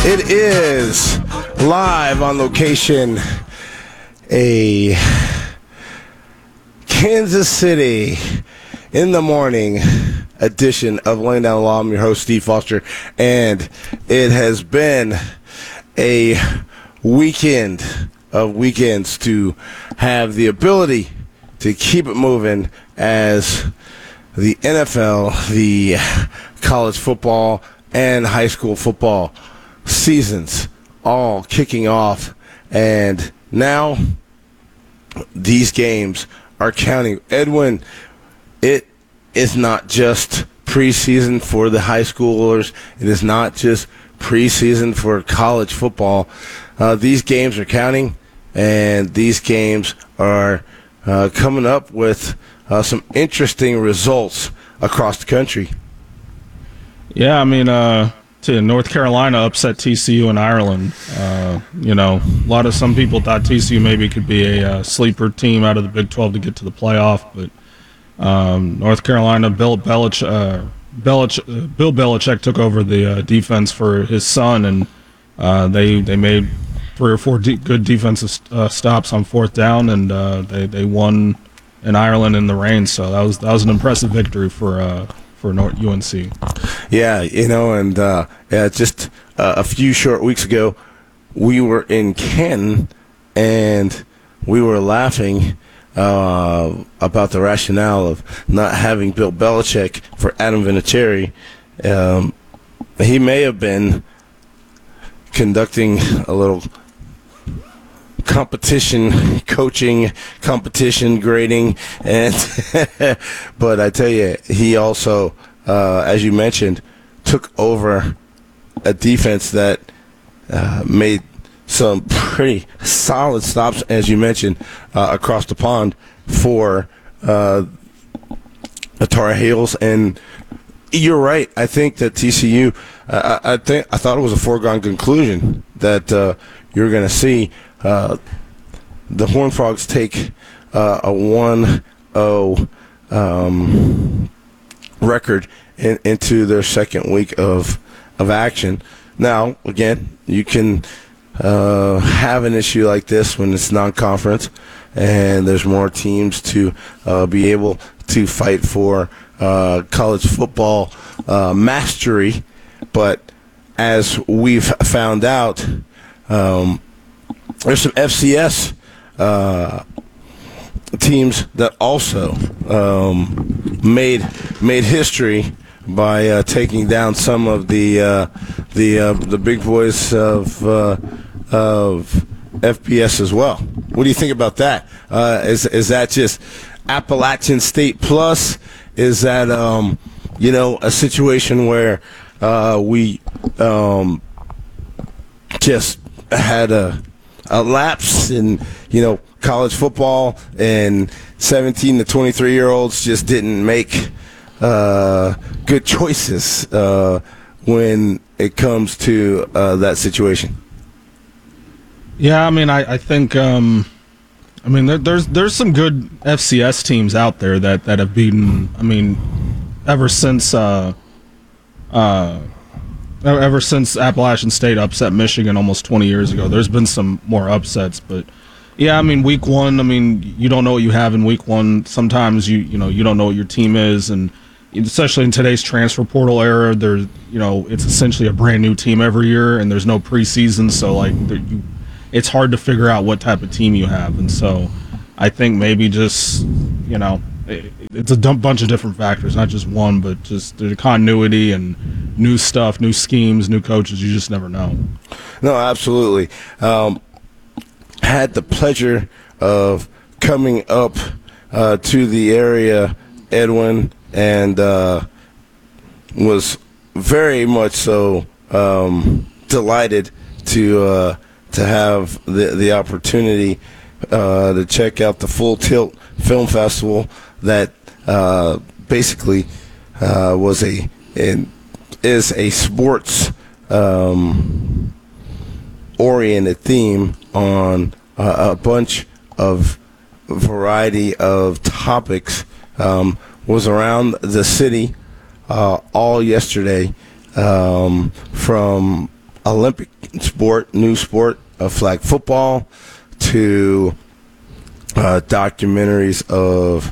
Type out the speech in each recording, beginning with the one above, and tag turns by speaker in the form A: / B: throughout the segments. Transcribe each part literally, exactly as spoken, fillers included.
A: It is live on location, a Kansas City in the morning edition of Laying Down the Law. I'm your host, Steve Foster, and it has been a weekend of weekends to have the ability to keep it moving as the N F L, the college football, and high school football seasons all kicking off, and now these games are counting. Edwin, it is not just preseason for the high schoolers. It is not just preseason for college football. Uh, these games are counting, and these games are uh, coming up with uh, some interesting results across the country.
B: Yeah, I mean, uh, to North Carolina upset T C U in Ireland. Uh, you know, a lot of some people thought T C U maybe could be a uh, sleeper team out of the Big twelve to get to the playoff, but um, North Carolina, Bill Belich, uh, Belich, uh, Bill Belichick took over the uh, defense for his son, and uh, they they made three or four de- good defensive uh, stops on fourth down, and uh, they they won in Ireland in the rain. So that was that was an impressive victory for. Uh, for U N C.
A: Yeah, you know, and uh, yeah, just uh, a few short weeks ago, we were in Canton, and we were laughing uh, about the rationale of not having Bill Belichick for Adam Vinatieri. Um, he may have been conducting a little competition, coaching, competition, grading, and but I tell you, he also, uh, as you mentioned, took over a defense that uh, made some pretty solid stops, as you mentioned, uh, across the pond for uh, the Tar Heels. And you're right. I think that T C U. Uh, I think I thought it was a foregone conclusion that uh, you're going to see. Uh, the Horned Frogs take uh, a one oh um, record in, into their second week of of action. Now, again, you can uh, have an issue like this when it's non-conference and there's more teams to uh, be able to fight for uh, college football uh, mastery. But as we've found out, um, there's some F C S uh, teams that also um, made made history by uh, taking down some of the uh, the uh, the big boys of uh, of F B S as well. What do you think about that? Uh, is is that just Appalachian State plus? Is that um, you know a situation where uh, we um, just had a a lapse in, you know, college football, and seventeen to twenty-three year olds just didn't make uh, good choices uh, when it comes to uh, that situation?
B: Yeah, I mean, I, I think, um, I mean, there, there's there's some good F C S teams out there that, that have beaten, I mean, ever since, uh, uh, Ever since Appalachian State upset Michigan almost twenty years ago, there's been some more upsets. But yeah, I mean, week one, I mean, you don't know what you have in week one. Sometimes you you know you don't know what your team is, and especially in today's transfer portal era, there's you know it's essentially a brand new team every year, and there's no preseason, so like you, it's hard to figure out what type of team you have. And so I think maybe just you know. It's a dump bunch of different factors, not just one, but just the continuity and new stuff, new schemes, new coaches. You just never know.
A: No, absolutely. Um, had the pleasure of coming up uh, to the area, Edwin, and uh, was very much so um, delighted to uh, to have the the opportunity uh, to check out the Full Tilt Film Festival. That uh, basically uh, was a in, is a sports um, oriented theme on uh, a bunch of variety of topics. Um, was around the city uh, all yesterday, um, from Olympic sport, new sport of flag football, to uh, documentaries of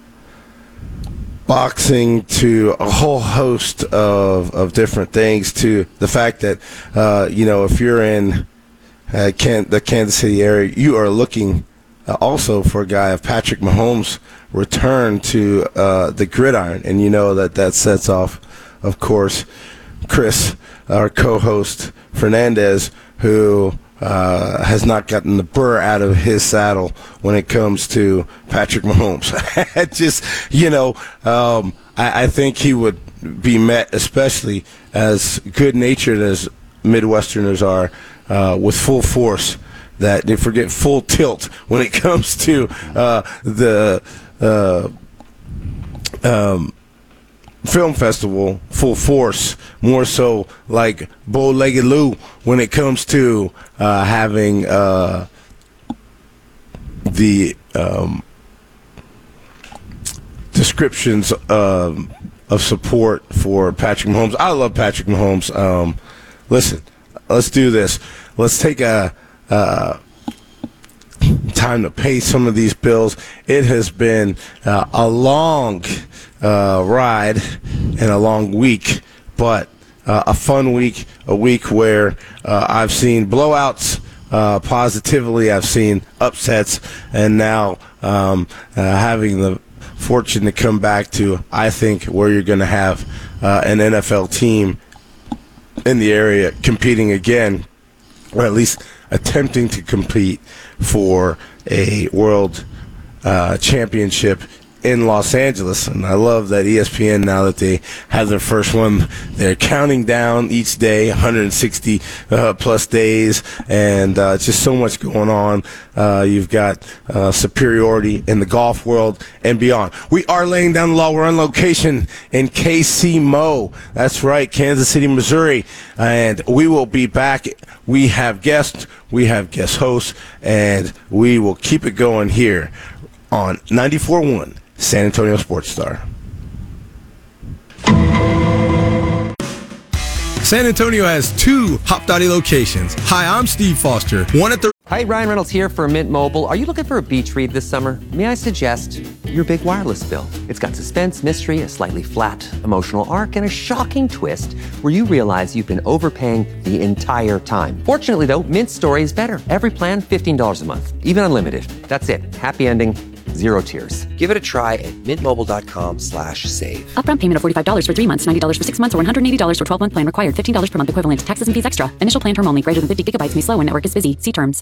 A: boxing, to a whole host of, of different things, to the fact that, uh, you know, if you're in uh, Can- the Kansas City area, you are looking uh, also for a guy of Patrick Mahomes' return to uh, the gridiron. And you know that that sets off, of course, Chris, our co-host, Fernandez, who uh, has not gotten the burr out of his saddle when it comes to Patrick Mahomes. Just, you know, um, I, I think he would be met, especially as good-natured as Midwesterners are, uh, with full force, that they forget full tilt when it comes to uh, the uh, um, film festival, full force, more so like bow-legged Lou when it comes to uh, having uh, the um, descriptions um, of support for Patrick Mahomes. I love Patrick Mahomes. Um, listen, let's do this. Let's take a uh, time to pay some of these bills. It has been uh, a long uh, ride and a long week, but uh, a fun week, a week where uh, I've seen blowouts uh, positively, I've seen upsets, and now um, uh, having the fortune to come back to, I think, where you're going to have uh, an N F L team in the area competing again, or at least attempting to compete for a world uh, championship in Los Angeles. And I love that E S P N, now that they have their first one, they're counting down each day, one hundred sixty uh, plus days, and uh, just so much going on. Uh, you've got uh, superiority in the golf world and beyond. We are laying down the law. We're on location in K C M O. That's right, Kansas City, Missouri. And we will be back. We have guests, we have guest hosts, and we will keep it going here on ninety-four point one San Antonio Sports Star.
C: San Antonio has two Hop Dottie locations. Hi, I'm Steve Foster. One at the...
D: Hi, Ryan Reynolds here for Mint Mobile. Are you looking for a beach read this summer? May I suggest your big wireless bill? It's got suspense, mystery, a slightly flat emotional arc, and a shocking twist where you realize you've been overpaying the entire time. Fortunately, though, Mint's story is better. Every plan, fifteen dollars a month, even unlimited. That's it. Happy ending. Zero tears. Give it a try at mintmobile.com slash save.
E: Upfront payment of forty-five dollars for three months, ninety dollars for six months, or one hundred eighty dollars for twelve-month plan required. fifteen dollars per month equivalent. Taxes and fees extra. Initial plan term only. Greater than fifty gigabytes may slow when network is busy. See terms.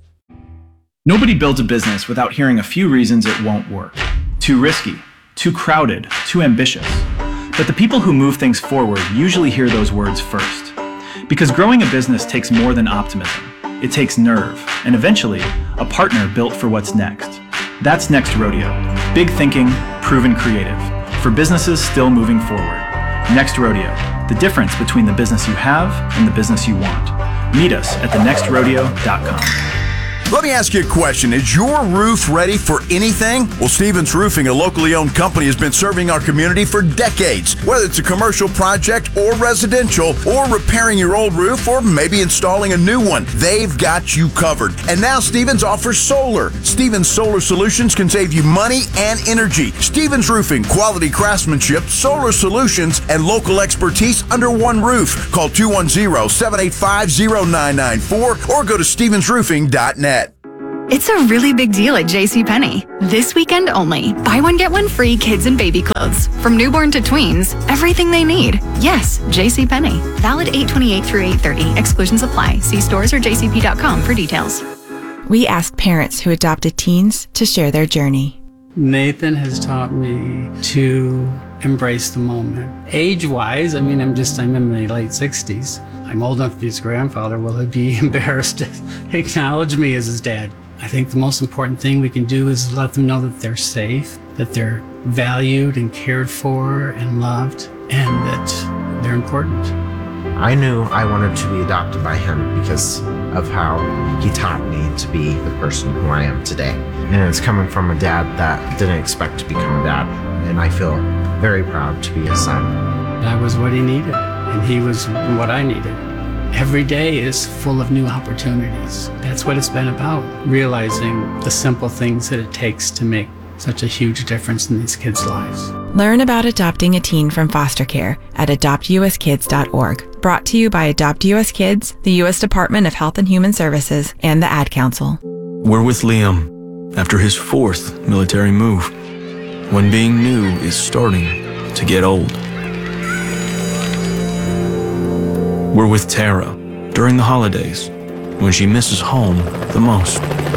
F: Nobody builds a business without hearing a few reasons it won't work. Too risky, too crowded, too ambitious. But the people who move things forward usually hear those words first. Because growing a business takes more than optimism. It takes nerve, and eventually, a partner built for what's next. That's Next Rodeo. Big thinking, proven creative. For businesses still moving forward. Next Rodeo. The difference between the business you have and the business you want. Meet us at the next rodeo dot com.
G: Let me ask you a question. Is your roof ready for anything? Well, Stevens Roofing, a locally owned company, has been serving our community for decades. Whether it's a commercial project or residential, or repairing your old roof, or maybe installing a new one, they've got you covered. And now Stevens offers solar. Stevens Solar Solutions can save you money and energy. Stevens Roofing, quality craftsmanship, solar solutions, and local expertise under one roof. Call two one zero, seven eight five, zero nine nine four or go to stevens roofing dot net.
H: It's a really big deal at JCPenney. This weekend only. Buy one, get one free kids and baby clothes. From newborn to tweens, everything they need. Yes, JCPenney. Valid eight twenty-eight through eight thirty. Exclusions apply. See stores or j c p dot com for details.
I: We asked parents who adopted teens to share their journey.
J: Nathan has taught me to embrace the moment. Age-wise, I mean, I'm just, I'm in my late sixties. I'm old enough to be his grandfather. Will he be embarrassed to acknowledge me as his dad? I think the most important thing we can do is let them know that they're safe, that they're valued and cared for and loved, and that they're important.
K: I knew I wanted to be adopted by him because of how he taught me to be the person who I am today. And it's coming from a dad that didn't expect to become a dad. And I feel very proud to be his son.
J: I was what he needed, and he was what I needed. every day is full of new opportunities. That's what it's been about, realizing the simple things that it takes to make such a huge difference in these kids' lives.
I: Learn about adopting a teen from foster care at adopt u s kids dot org. Brought to you by Adopt U S Kids, the U S Department of Health and Human Services, and the Ad Council.
L: We're with Liam after his fourth military move, when being new is starting to get old. We're with Tara during the holidays, when she misses home the most.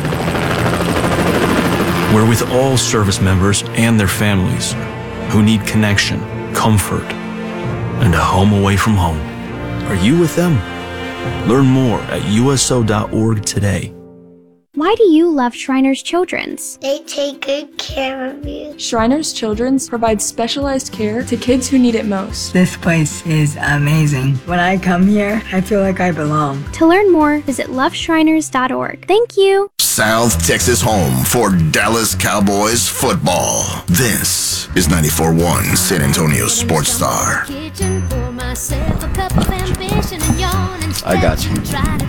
L: We're with all service members and their families who need connection, comfort, and a home away from home. Are you with them? Learn more at U S O dot org today.
M: Why do you love Shriners Children's?
N: They take good care of you.
O: Shriners Children's provides specialized care to kids who need it most.
P: This place is amazing. When I come here, I feel like I belong.
M: To learn more, visit love shriners dot org. Thank you.
G: South Texas home for Dallas Cowboys football. This is ninety-four point one San Antonio Sports Star.
Q: I got you.